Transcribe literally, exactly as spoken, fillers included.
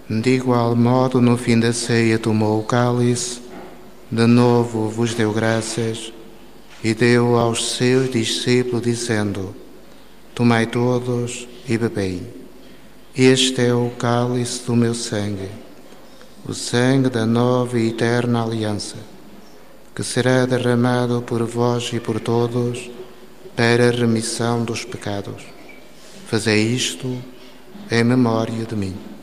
De igual modo, no fim da ceia, tomou o cálice, de novo vos deu graças e deu aos seus discípulos, dizendo: Tomai todos e bebei. Este é o cálice do meu sangue, o sangue da nova e eterna aliança, que será derramado por vós e por todos para a remissão dos pecados. Fazei isto em memória de mim.